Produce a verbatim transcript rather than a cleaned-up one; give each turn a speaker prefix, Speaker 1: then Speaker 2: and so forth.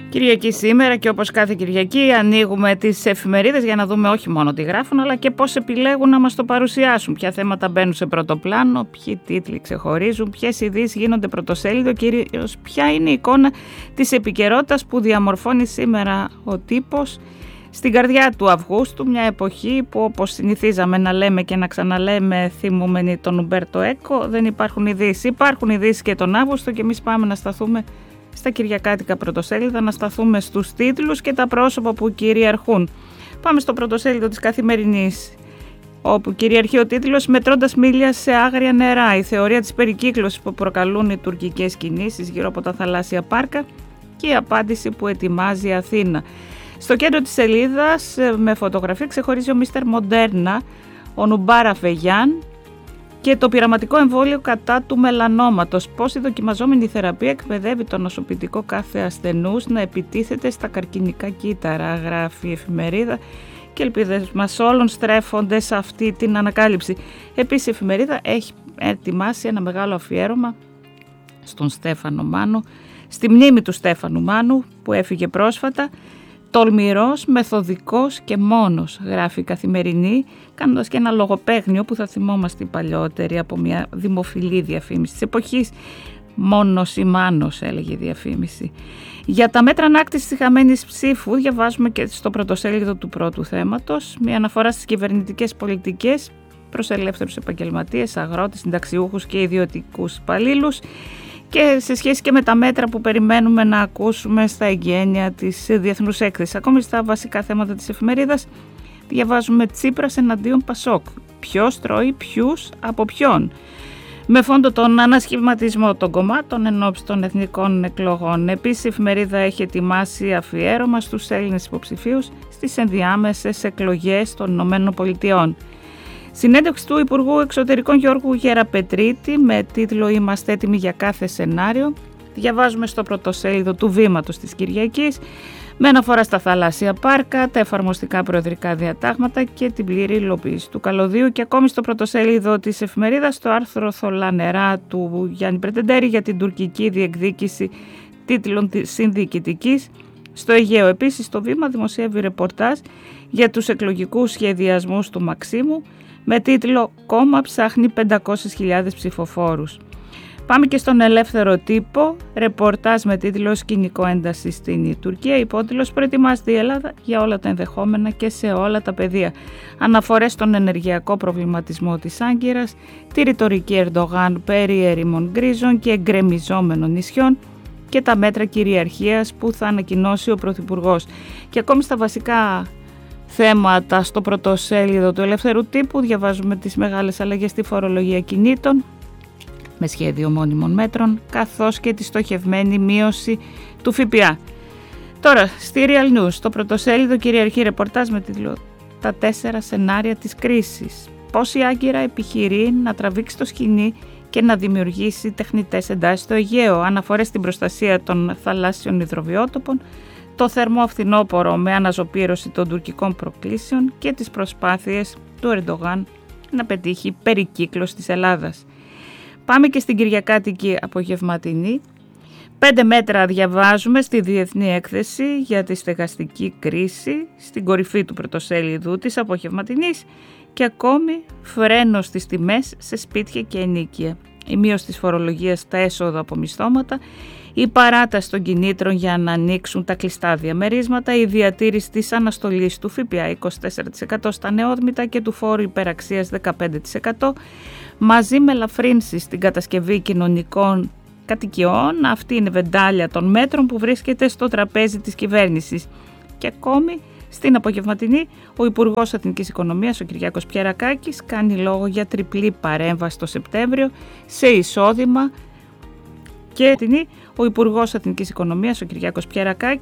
Speaker 1: Κυριακή σήμερα και όπως κάθε Κυριακή ανοίγουμε τις εφημερίδες για να δούμε όχι μόνο τι γράφουν αλλά και πώς επιλέγουν να μας το παρουσιάσουν. Ποια θέματα μπαίνουν σε πρώτο πλάνο, ποιοι τίτλοι ξεχωρίζουν, ποιες ειδήσεις γίνονται πρωτοσέλιδο, κυρίως ποια είναι η εικόνα της επικαιρότητας που διαμορφώνει σήμερα ο τύπος στην καρδιά του Αυγούστου, μια εποχή που όπως συνηθίζαμε να λέμε και να ξαναλέμε θυμούμενοι τον Ουμπέρτο Έκο, δεν υπάρχουν ειδήσεις. Υπάρχουν ειδήσεις και τον Αύγουστο και εμείς πάμε να σταθούμε στα κυριακάτικα πρωτοσέλιδα, να σταθούμε στους τίτλους και τα πρόσωπα που κυριαρχούν. Πάμε στο πρωτοσέλιδο της Καθημερινής, όπου κυριαρχεί ο τίτλος «Μετρώντας μίλια σε άγρια νερά. Η θεωρία της περικύκλωσης που προκαλούν οι τουρκικές κινήσεις γύρω από τα θαλάσσια πάρκα και η απάντηση που ετοιμάζει η Αθήνα». Στο κέντρο της σελίδας με φωτογραφία ξεχωρίζει ο Μίστερ Μοντέρνα, ο Νουμπάρα Φεγιάν και το πειραματικό εμβόλιο κατά του μελανόματος. Πώς η δοκιμαζόμενη θεραπεία εκπαιδεύει το νοσοποιητικό κάθε ασθενούς να επιτίθεται στα καρκινικά κύτταρα, γράφει η εφημερίδα, και ελπίδες μας όλων στρέφονται σε αυτή την ανακάλυψη. Επίσης η εφημερίδα έχει ετοιμάσει ένα μεγάλο αφιέρωμα στον Στέφανο Μάνο, στη μνήμη του Στέφανου Μάνου που έφυγε πρόσφατα. «Τολμηρός, μεθοδικός και μόνος», γράφει η Καθημερινή, κάνοντας και ένα λογοπαίγνιο που θα θυμόμαστε οι παλιότεροι από μια δημοφιλή διαφήμιση της εποχής. «Μόνος ή μάνος», έλεγε η διαφήμιση. Για τα μέτρα ανάκτησης της χαμένης ψήφου διαβάζουμε και στο πρωτοσέλιδο του πρώτου θέματος μια αναφορά στις κυβερνητικές πολιτικές προς ελεύθερους επαγγελματίες, αγρότες, συνταξιούχους και ιδιωτικούς υπαλλήλους, και σε σχέση και με τα μέτρα που περιμένουμε να ακούσουμε στα εγγένεια της Διεθνούς Έκθεσης. Ακόμη στα βασικά θέματα της εφημερίδας διαβάζουμε Τσίπρας εναντίον Πασόκ. Ποιος τρώει ποιους από ποιον. Με φόντο τον ανασχηματισμό των κομμάτων ενόψει των εθνικών εκλογών. Επίσης η εφημερίδα έχει ετοιμάσει αφιέρωμα στους Έλληνες υποψηφίους στις ενδιάμεσες εκλογές των Ηνωμένων Πολιτειών. Συνέντευξη του Υπουργού Εξωτερικών Γιώργου Γεραπετρίτη με τίτλο «Είμαστε έτοιμοι για κάθε σενάριο». Διαβάζουμε στο πρωτοσέλιδο του Βήματος της Κυριακής με αναφορά στα θαλάσσια πάρκα, τα εφαρμοστικά προεδρικά διατάγματα και την πλήρη υλοποίηση του καλωδίου, και ακόμη στο πρωτοσέλιδο της εφημερίδας το άρθρο «Θολά νερά» του Γιάννη Πρετεντέρη για την τουρκική διεκδίκηση τίτλων συνδιοικητικής στο Αιγαίο. Επίσης το Βήμα δημοσιεύει ρεπορτάζ για τους εκλογικούς σχεδιασμούς του Μαξίμου με τίτλο «Κόμμα ψάχνει πεντακόσιες χιλιάδες ψηφοφόρους». Πάμε και στον Ελεύθερο Τύπο, ρεπορτάζ με τίτλο «Σκηνικό ένταση στην Τουρκία». Υπότιτλος «Προετοιμάζεται η Ελλάδα για όλα τα ενδεχόμενα και σε όλα τα πεδία». Αναφορές στον ενεργειακό προβληματισμό της Άγκυρας, τη ρητορική Ερντογάν περί ερήμων γκρίζων και εγκρεμιζόμενων νησιών και τα μέτρα κυριαρχίας που θα ανακοινώσει ο Πρωθυπουργός. Και ακόμη στα βασικά θέματα στο πρωτοσέλιδο του Ελεύθερου Τύπου διαβάζουμε τις μεγάλες αλλαγές στη φορολογία κινήτων με σχέδιο μόνιμων μέτρων, καθώς και τη στοχευμένη μείωση του ΦΠΑ. Τώρα, στη Real News, στο πρωτοσέλιδο κυριαρχεί ρεπορτάζ με τίτλο «Τα τέσσερα σενάρια της κρίσης». Πώς η Άγκυρα επιχειρεί να τραβήξει το σκηνή και να δημιουργήσει τεχνητές εντάσεις στο Αιγαίο, αναφορές στην προστασία των θαλάσσιων υδροβιότοπων, το θερμό φθινόπωρο με αναζωπήρωση των τουρκικών προκλήσεων και τις προσπάθειες του Ερντογάν να πετύχει περικύκλωση της Ελλάδας. Πάμε και στην κυριακάτικη απογευματινή. Πέντε μέτρα διαβάζουμε στη Διεθνή Έκθεση για τη στεγαστική κρίση, στην κορυφή του πρωτοσέλιδου της απογευματινής, και ακόμη φρένο στις τιμές σε σπίτια και ενοίκια. Η μείωση της φορολογίας στα έσοδα από μισθώματα, η παράταση των κινήτρων για να ανοίξουν τα κλειστά διαμερίσματα, η διατήρηση της αναστολής του ΦΠΑ είκοσι τέσσερα τοις εκατό στα νεόδμητα και του φόρου υπεραξίας δεκαπέντε τοις εκατό, μαζί με ελαφρύνσεις στην κατασκευή κοινωνικών κατοικιών. Αυτή είναι η βεντάλια των μέτρων που βρίσκεται στο τραπέζι της κυβέρνησης. Και ακόμη στην απογευματινή, ο Υπουργός Εθνικής Οικονομίας, ο Κυριάκος Πιερακάκης, κάνει λόγο για τριπλή παρέμβαση το Σεπτέμβριο σε εισόδημα. Και ο Υπουργός Εθνικής Οικονομίας, ο Κυριάκος Πιερακάκης,